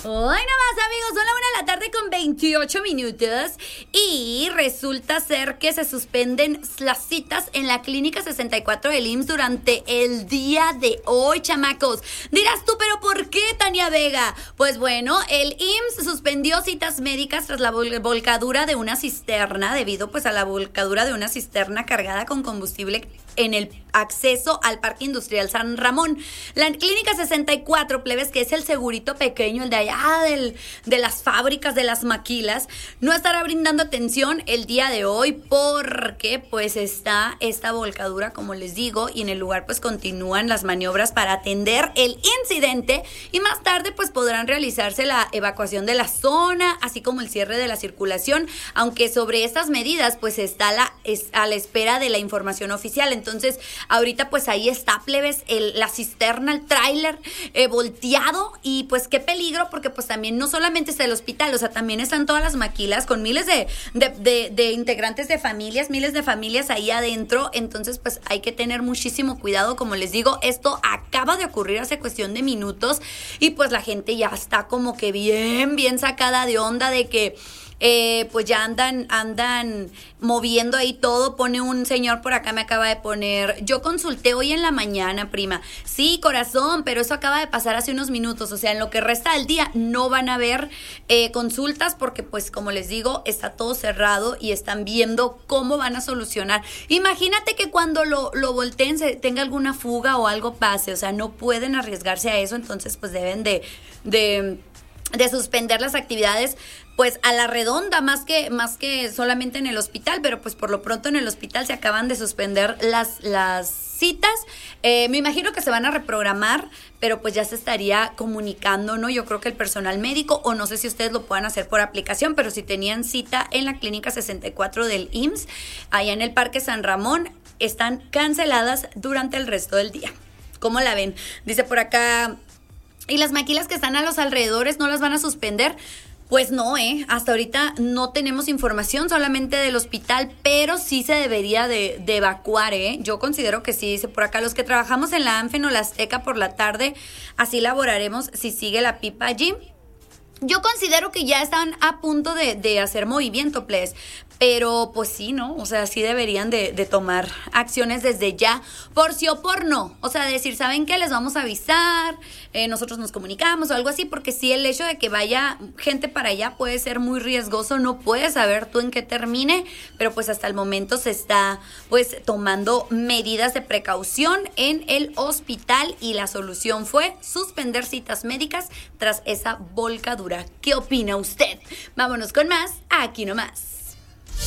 Hoy nomás, amigos, son la 1 de la tarde con 28 minutos y resulta ser que se suspenden las citas en la Clínica 64 del IMSS durante el día de hoy, chamacos. Dirás tú, ¿pero por qué, Tania Vega? Pues bueno, el IMSS suspendió citas médicas tras la volcadura de una cisterna, debido pues a la volcadura de una cisterna cargada con combustible en el acceso al Parque Industrial San Ramón. La Clínica 64, plebes, que es el segurito pequeño, el de allá de las fábricas, de las maquilas, no estará brindando atención el día de hoy porque pues está esta volcadura, como les digo, y en el lugar pues continúan las maniobras para atender el incidente y más tarde pues podrán realizarse la evacuación de la zona, así como el cierre de la circulación, aunque sobre estas medidas pues está a la espera de la información oficial. Entonces, ahorita pues ahí está, plebes, la cisterna, el tráiler volteado y pues qué peligro, porque pues también no solamente está el hospital, o sea, también están todas las maquilas con miles de integrantes de familias, miles de familias ahí adentro. Entonces, pues hay que tener muchísimo cuidado. Como les digo, esto acaba de ocurrir hace cuestión de minutos y pues la gente ya está como que bien sacada de onda de que pues ya andan moviendo ahí todo. Pone un señor por acá, me acaba de poner: yo consulté hoy en la mañana, prima. Sí, corazón, pero eso acaba de pasar hace unos minutos. O sea, en lo que resta del día no van a haber consultas porque, pues, como les digo, está todo cerrado y están viendo cómo van a solucionar. Imagínate que cuando lo volteen tenga alguna fuga o algo pase. O sea, no pueden arriesgarse a eso. Entonces, pues, deben de suspender las actividades pues a la redonda, más que solamente en el hospital, pero pues por lo pronto en el hospital se acaban de suspender las citas. Me imagino que se van a reprogramar, pero pues ya se estaría comunicando, ¿no? Yo creo que el personal médico, o no sé si ustedes lo puedan hacer por aplicación, pero si tenían cita en la Clínica 64 del IMSS, allá en el Parque San Ramón, están canceladas durante el resto del día. ¿Cómo la ven? Dice por acá: ¿y las maquilas que están a los alrededores no las van a suspender? Pues no, hasta ahorita no tenemos información, solamente del hospital, pero sí se debería de evacuar, Yo considero que sí. Dice por acá: los que trabajamos en la ANFEN o la Azteca por la tarde, así laboraremos si sigue la pipa allí. Yo considero que ya están a punto de hacer movimiento, please. Pero pues sí, ¿no? O sea, sí deberían de tomar acciones desde ya, por sí o por no. O sea, decir, ¿saben qué? Les vamos a avisar, nosotros nos comunicamos o algo así, porque sí, el hecho de que vaya gente para allá puede ser muy riesgoso. No puedes saber tú en qué termine, pero pues hasta el momento se está pues tomando medidas de precaución en el hospital y la solución fue suspender citas médicas tras esa volcadura. ¿Qué opina usted? Vámonos con más, aquí nomás.